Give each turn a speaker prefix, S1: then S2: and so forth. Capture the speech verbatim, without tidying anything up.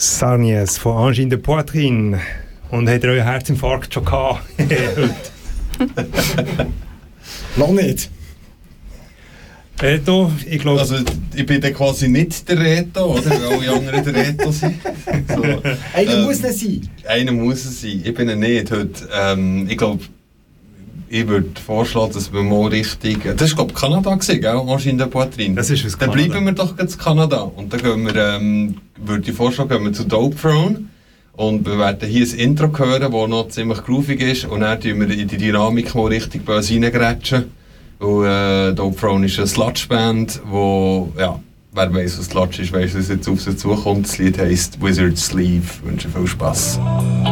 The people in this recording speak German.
S1: Sarnies von Angine de Poitrine. Und habt ihr euer Herzinfarkt schon gehabt?
S2: Noch nicht.
S1: Reto, ich glaube...
S3: Also, ich bin dann quasi nicht der Reto, oder? Weil alle anderen der Reto sind. So,
S2: Einer
S3: ähm,
S2: muss es sein.
S3: Einer muss es sein. Ich bin er nicht heute. Ähm, ich glaube, ich würde vorschlagen, dass wir mal richtig... Das war, glaube ich, Kanada, gewesen, gell? Angine de Poitrine.
S1: Das ist aus
S3: Dann
S1: Kanada.
S3: bleiben wir doch jetzt in Kanada. Und dann gehen wir, ähm, würde ich vorschlagen, gehen wir zu Dope Throne. Und wir werden hier ein Intro hören, das noch ziemlich groovig ist. Und dann tun wir in die Dynamik mal richtig böse reingrätschen. Und äh, Dope Throne ist eine Sludge-Band, wo, ja, wer weiss, was Sludge ist, weiss, was jetzt auf sie zukommt. Das Lied heisst Wizard's Sleeve. Ich wünsche viel Spass.